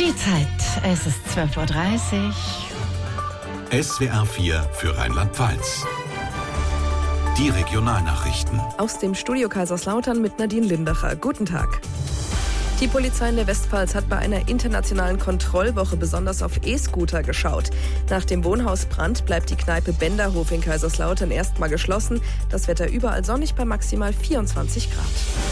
Die Zeit, es ist 12:30 Uhr. SWR 4 für Rheinland-Pfalz. Die Regionalnachrichten. Aus dem Studio Kaiserslautern mit Nadine Lindacher. Guten Tag. Die Polizei in der Westpfalz hat bei einer internationalen Kontrollwoche besonders auf E-Scooter geschaut. Nach dem Wohnhausbrand bleibt die Kneipe Benderhof in Kaiserslautern erstmal geschlossen. Das Wetter überall sonnig bei maximal 24 Grad.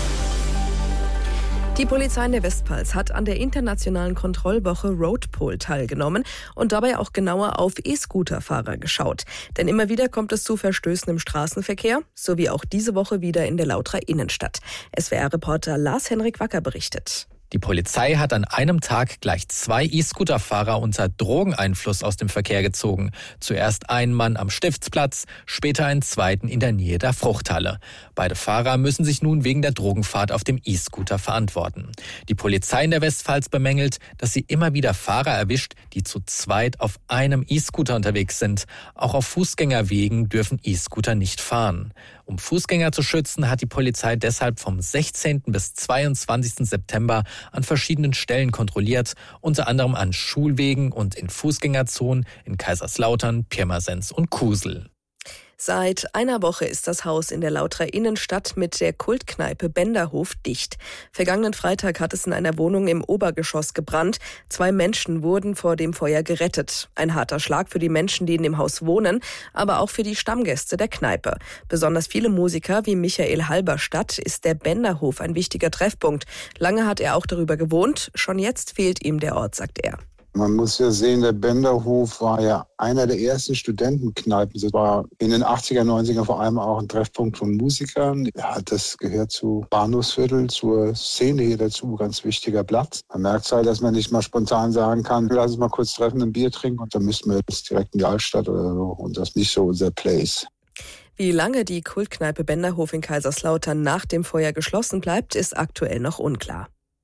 Die Polizei in der Westpfalz hat an der internationalen Kontrollwoche Roadpol teilgenommen und dabei auch genauer auf E-Scooter-Fahrer geschaut. Denn immer wieder kommt es zu Verstößen im Straßenverkehr, sowie auch diese Woche wieder in der Lauterer Innenstadt. SWR-Reporter Lars-Henrik Wacker berichtet. Die Polizei hat an einem Tag gleich 2 E-Scooter-Fahrer unter Drogeneinfluss aus dem Verkehr gezogen. Zuerst einen Mann am Stiftsplatz, später einen zweiten in der Nähe der Fruchthalle. Beide Fahrer müssen sich nun wegen der Drogenfahrt auf dem E-Scooter verantworten. Die Polizei in der Westpfalz bemängelt, dass sie immer wieder Fahrer erwischt, die zu zweit auf einem E-Scooter unterwegs sind. Auch auf Fußgängerwegen dürfen E-Scooter nicht fahren. Um Fußgänger zu schützen, hat die Polizei deshalb vom 16. bis 22. September an verschiedenen Stellen kontrolliert, unter anderem an Schulwegen und in Fußgängerzonen in Kaiserslautern, Pirmasens und Kusel. Seit einer Woche ist das Haus in der Lauterer Innenstadt mit der Kultkneipe Benderhof dicht. Vergangenen Freitag hat es in einer Wohnung im Obergeschoss gebrannt. 2 Menschen wurden vor dem Feuer gerettet. Ein harter Schlag für die Menschen, die in dem Haus wohnen, aber auch für die Stammgäste der Kneipe. Besonders viele Musiker wie Michael Halberstadt ist der Benderhof ein wichtiger Treffpunkt. Lange hat er auch darüber gewohnt. Schon jetzt fehlt ihm der Ort, sagt er. Man muss ja sehen, der Benderhof war ja einer der ersten Studentenkneipen. Das war in den 80er, 90er vor allem auch ein Treffpunkt von Musikern. Ja, das gehört zu Bahnhofsviertel, zur Szene hier dazu, ganz wichtiger Platz. Man merkt halt, dass man nicht mal spontan sagen kann, lass uns mal kurz treffen, ein Bier trinken und dann müssten wir jetzt direkt in die Altstadt oder so. Und das ist nicht so unser Place. Wie lange die Kultkneipe Benderhof in Kaiserslautern nach dem Feuer geschlossen bleibt, ist aktuell noch unklar.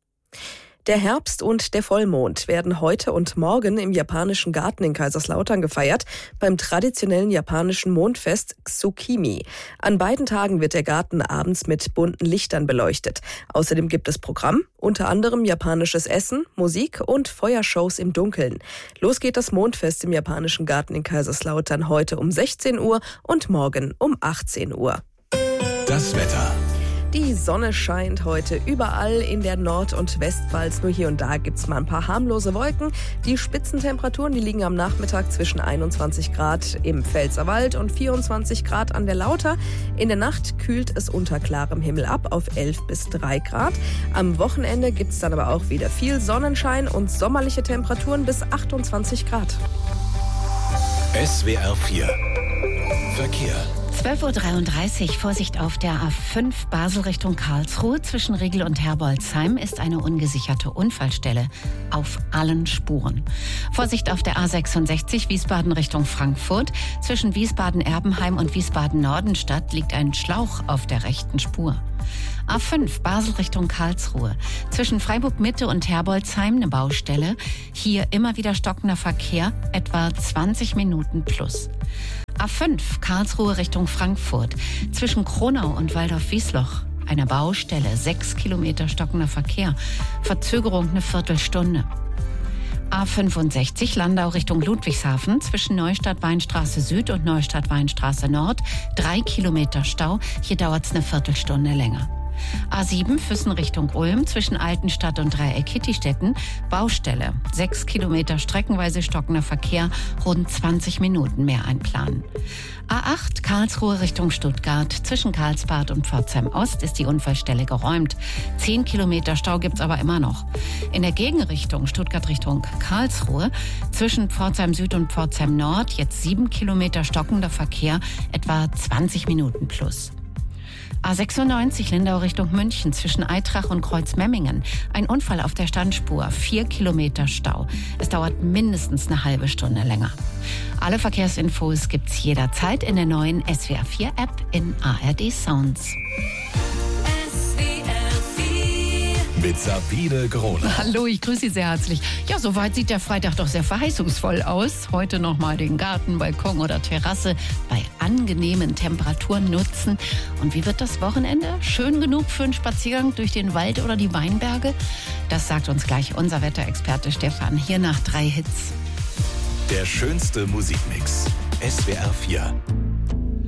Der Herbst und der Vollmond werden heute und morgen im japanischen Garten in Kaiserslautern gefeiert, beim traditionellen japanischen Mondfest Tsukimi. An beiden Tagen wird der Garten abends mit bunten Lichtern beleuchtet. Außerdem gibt es Programm, unter anderem japanisches Essen, Musik und Feuershows im Dunkeln. Los geht das Mondfest im japanischen Garten in Kaiserslautern heute um 16 Uhr und morgen um 18 Uhr. Das Wetter. Die Sonne scheint heute überall in der Nord- und Westpfalz. Nur hier und da gibt's mal ein paar harmlose Wolken. Die Spitzentemperaturen, die liegen am Nachmittag zwischen 21 Grad im Pfälzerwald und 24 Grad an der Lauter. In der Nacht kühlt es unter klarem Himmel ab auf 11 bis 3 Grad. Am Wochenende gibt's dann aber auch wieder viel Sonnenschein und sommerliche Temperaturen bis 28 Grad. SWR 4 Verkehr. 12:33 Uhr, Vorsicht auf der A5 Basel Richtung Karlsruhe. Zwischen Riegel und Herbolzheim ist eine ungesicherte Unfallstelle auf allen Spuren. Vorsicht auf der A66 Wiesbaden Richtung Frankfurt. Zwischen Wiesbaden-Erbenheim und Wiesbaden-Nordenstadt liegt ein Schlauch auf der rechten Spur. A5 Basel Richtung Karlsruhe. Zwischen Freiburg-Mitte und Herbolzheim eine Baustelle. Hier immer wieder stockender Verkehr, etwa 20 Minuten plus. A5 Karlsruhe Richtung Frankfurt. Zwischen Kronau und Waldorf-Wiesloch eine Baustelle, 6 Kilometer stockender Verkehr. Verzögerung eine Viertelstunde. A65 Landau Richtung Ludwigshafen. Zwischen Neustadt-Weinstraße Süd und Neustadt-Weinstraße Nord 3 Kilometer Stau. Hier dauert es eine Viertelstunde länger. A7 Füssen Richtung Ulm zwischen Altenstadt und Dreieck-Kittistetten. Baustelle. 6 Kilometer streckenweise stockender Verkehr, rund 20 Minuten mehr einplanen. A8 Karlsruhe Richtung Stuttgart. Zwischen Karlsbad und Pforzheim Ost ist die Unfallstelle geräumt. 10 Kilometer Stau gibt's aber immer noch. In der Gegenrichtung Stuttgart Richtung Karlsruhe. Zwischen Pforzheim Süd und Pforzheim Nord jetzt 7 Kilometer stockender Verkehr, etwa 20 Minuten plus. A96 Lindau Richtung München zwischen Eitrach und Kreuzmemmingen. Ein Unfall auf der Standspur, 4 Kilometer Stau. Es dauert mindestens eine halbe Stunde länger. Alle Verkehrsinfos gibt's jederzeit in der neuen SWR 4 App in ARD Sounds. Mit Sabine Groner. Hallo, ich grüße Sie sehr herzlich. Ja, soweit sieht der Freitag doch sehr verheißungsvoll aus. Heute nochmal den Garten, Balkon oder Terrasse bei angenehmen Temperaturen nutzen. Und wie wird das Wochenende? Schön genug für einen Spaziergang durch den Wald oder die Weinberge? Das sagt uns gleich unser Wetterexperte Stefan, hier nach 3 Hits. Der schönste Musikmix. SWR 4.